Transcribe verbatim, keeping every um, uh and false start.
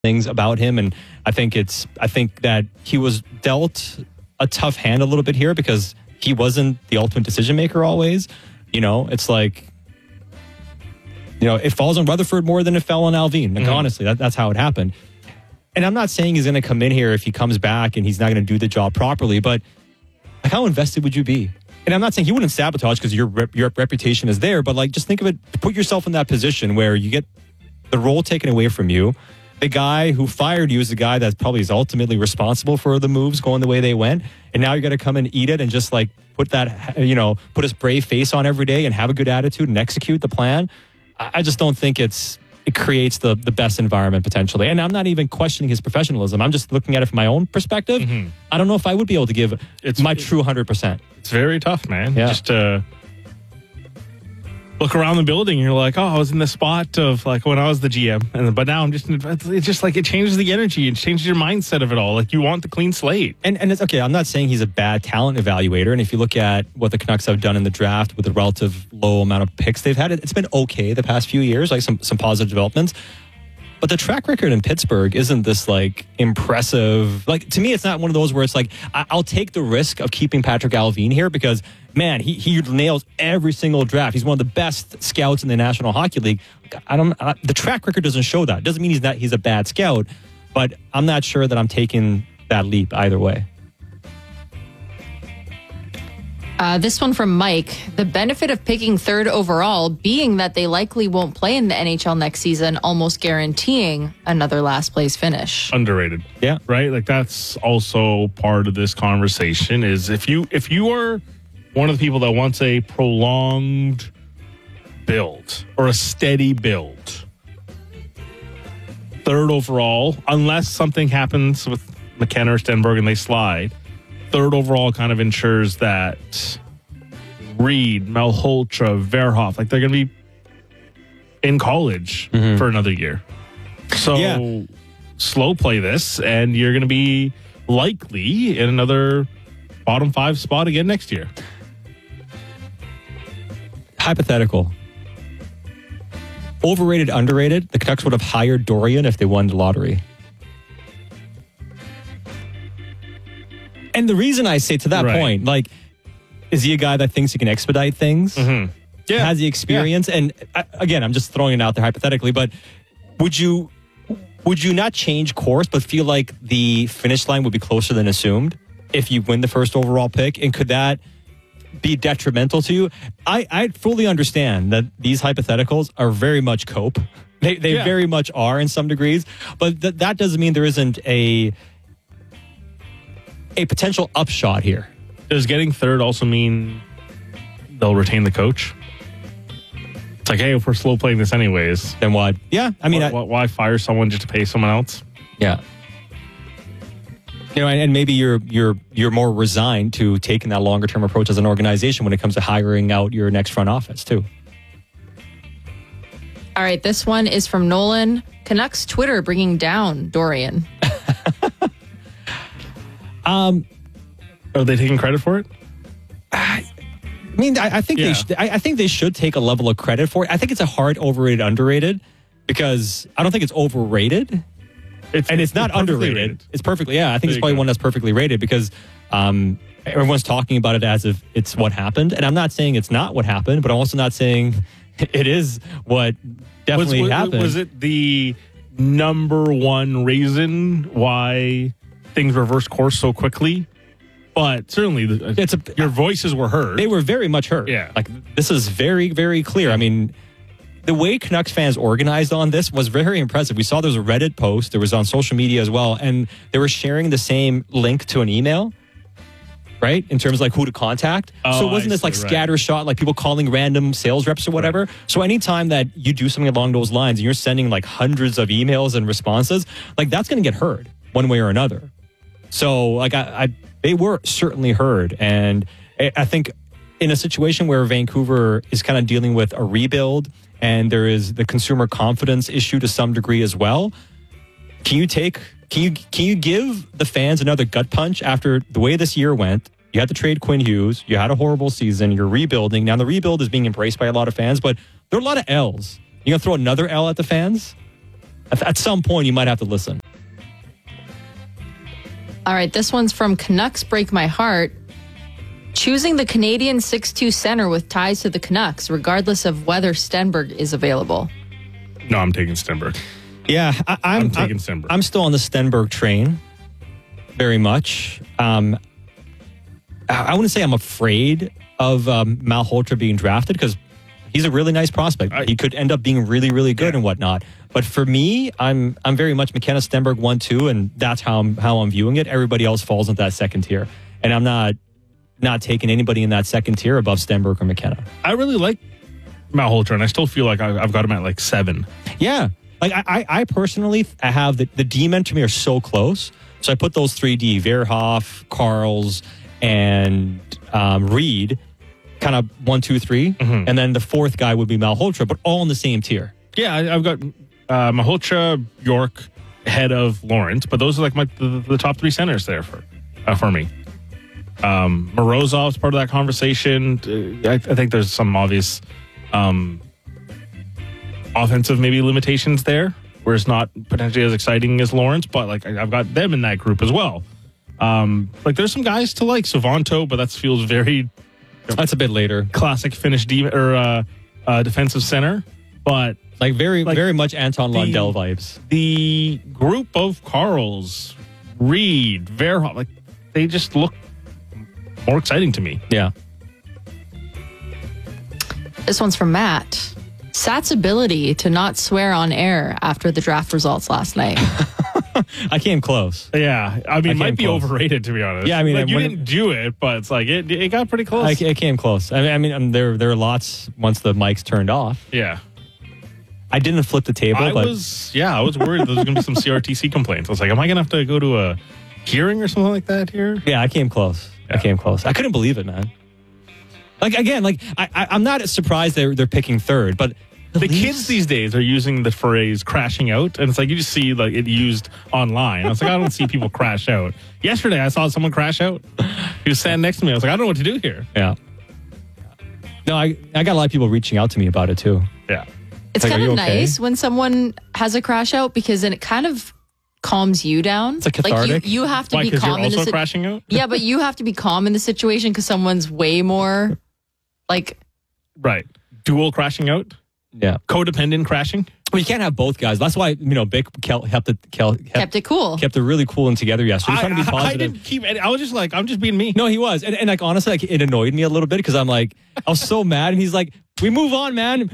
things about him, and I think it's I think that he was dealt a tough hand a little bit here because he wasn't the ultimate decision maker always. You know, it's like, you know, it falls on Rutherford more than it fell on Allvin. Like, mm-hmm. honestly, that, that's how it happened. And I'm not saying he's going to come in here if he comes back and he's not going to do the job properly, but like, how invested would you be? And I'm not saying he wouldn't sabotage because your rep, your reputation is there, but like, just think of it, put yourself in that position where you get the role taken away from you. The guy who fired you is the guy that probably is ultimately responsible for the moves going the way they went. And now you're going to come and eat it and just like put that, you know, put his brave face on every day and have a good attitude and execute the plan. I just don't think it's, it creates the, the best environment potentially. And I'm not even questioning his professionalism. I'm just looking at it from my own perspective. Mm-hmm. I don't know if I would be able to give it's, my true one hundred percent. It's very tough, man. Yeah. Just to look around the building and you're like, oh, I was in the spot of like when I was the G M. And but now I'm just, it's just like it changes the energy. It changes your mindset of it all. Like you want the clean slate. And and it's okay, I'm not saying he's a bad talent evaluator. And if you look at what the Canucks have done in the draft with the relative low amount of picks they've had, it's been okay the past few years, like some, some positive developments. But the track record in Pittsburgh isn't this like impressive. Like to me, it's not one of those where it's like, I- I'll take the risk of keeping Patrick Allvin here because man, he he nails every single draft. He's one of the best scouts in the National Hockey League. I don't. I, the track record doesn't show that. It doesn't mean he's not. He's a bad scout, but I'm not sure that I'm taking that leap either way. Uh, this one from Mike. The benefit of picking third overall being that they likely won't play in the N H L next season, almost guaranteeing another last place finish. Underrated. Yeah. Right? Like that's also part of this conversation is if you if you are one of the people that wants a prolonged build or a steady build, third overall, unless something happens with McKenna or Stenberg and they slide, third overall kind of ensures that Reed, Malhotra, Verhoff, like they're going to be in college mm-hmm. for another year. So yeah. slow play this, and you're going to be likely in another bottom five spot again next year. Hypothetical. Overrated, underrated. The Canucks would have hired Dorian if they won the lottery. And the reason I say to that right. point, like, is he a guy that thinks he can expedite things? Mm-hmm. Yeah. Has the experience? Yeah. And I, again, I'm just throwing it out there hypothetically, but would you would you not change course but feel like the finish line would be closer than assumed if you win the first overall pick? And could that be detrimental to you? I, I fully understand that these hypotheticals are very much cope. They, they yeah. very much are in some degrees, but th- that doesn't mean there isn't a a potential upshot here. Does getting third also mean they'll retain the coach? It's like, hey, if we're slow playing this anyways, then what? Yeah, I mean, why, I, why fire someone just to pay someone else? Yeah. You know, and, and maybe you're you're you're more resigned to taking that longer term approach as an organization when it comes to hiring out your next front office too. All right, this one is from Nolan. Canucks Twitter bringing down Dorian. um, are they taking credit for it? I, I mean, I, I think yeah. they sh- I, I think they should take a level of credit for it. I think it's a hard overrated, underrated because I don't think it's overrated. It's, and it's not it's underrated. Rated. It's perfectly, yeah. I think there it's probably one that's perfectly rated because um, everyone's talking about it as if it's what happened. And I'm not saying it's not what happened, but I'm also not saying it is what definitely was, was, happened. Was it the number one reason why things reversed course so quickly? But certainly, the, it's a, your voices were heard. They were very much heard. Yeah. Like, this is very, very clear. I mean, the way Canucks fans organized on this was very impressive. We saw there was a Reddit post. There was on social media as well. And they were sharing the same link to an email, right? In terms of like who to contact. Oh, so it wasn't I this like see, scatter right. shot, like people calling random sales reps or whatever. Right. So anytime that you do something along those lines and you're sending like hundreds of emails and responses, like that's going to get heard one way or another. So like I, I they were certainly heard. And I think in a situation where Vancouver is kind of dealing with a rebuild and there is the consumer confidence issue to some degree as well, can you take, can you, can you give the fans another gut punch after the way this year went? You had to trade Quinn Hughes. You had a horrible season. You're rebuilding. Now the rebuild is being embraced by a lot of fans, but there are a lot of L's. You gonna throw another L at the fans? At, at some point, you might have to listen. All right, this one's from Canucks Break My Heart. Choosing the Canadian six two center with ties to the Canucks, regardless of whether Stenberg is available. No, I'm taking Stenberg. Yeah, I, I'm, I'm taking I'm, Stenberg. I'm still on the Stenberg train, very much. Um, I, I wouldn't say I'm afraid of um, Malhotra being drafted because he's a really nice prospect. I, he could end up being really, really good yeah. and whatnot. But for me, I'm I'm very much McKenna Stenberg one two, and that's how I'm how I'm viewing it. Everybody else falls into that second tier, and I'm not not taking anybody in that second tier above Stenberg or McKenna. I really like Malhotra, and I still feel like I've got him at like seven. Yeah. Like I, I, I personally, I have the, the D-men to me are so close. So I put those three D, Verhoff, Carls, and um, Reed, kind of one, two, three. Mm-hmm. And then the fourth guy would be Malhotra, but all in the same tier. Yeah, I, I've got uh, Malhotra, York, ahead of Lawrence, but those are like my the, the top three centers there for uh, for me. Um, Morozov's part of that conversation. Uh, I, I think there's some obvious um, offensive maybe limitations there, where it's not potentially as exciting as Lawrence, but like I, I've got them in that group as well. Um, like there's some guys to like Savanto, but that feels very That's a bit later. classic Finnish de- or uh, uh, defensive center, but Like very, Like very much Anton the- Lundell vibes. the group of Carls, Reed, Verhoff, like they just look more exciting to me. Yeah. This one's from Matt. Sat's ability to not swear on air after the draft results last night. I came close. Yeah, I mean, I it might came be close. overrated to be honest. Yeah, I mean, like, you when- didn't do it, but it's like it, it got pretty close. I, I came close. I mean, I mean um, there there are lots once the mics turned off. yeah, I didn't flip the table, I but was. Yeah, I was worried there was going to be some C R T C complaints. I was like, am I going to have to go to a hearing or something like that here? yeah, I came close. I Yeah. came close. I couldn't believe it, man. Like again, like I, I I'm not surprised they're they're picking third, but The Leafs- kids these days are using the phrase crashing out, and it's like you just see like it used online. I was like, I don't see people crash out. Yesterday, I saw someone crash out. He was standing next to me. I was like, I don't know what to do here. Yeah. No, I I got a lot of people reaching out to me about it too. Yeah. It's Like, kind are of you okay? nice when someone has a crash out because then it kind of calms you down. It's like cathartic. you, you have to Why? be Because you're calm in the also si- crashing out? Yeah, but you have to be calm in the situation because someone's way more like Right. Dual crashing out? Yeah. Codependent crashing? Well, you can't have both guys. That's why you know Bick kept kept it kept, kept it cool. kept it really cool and together yesterday. I, Trying to be I- I positive. didn't keep any. I was just like, I'm just being me. No, he was, and, and like honestly, like it annoyed me a little bit because I'm like, I was so mad, and he's like, "We move on, man.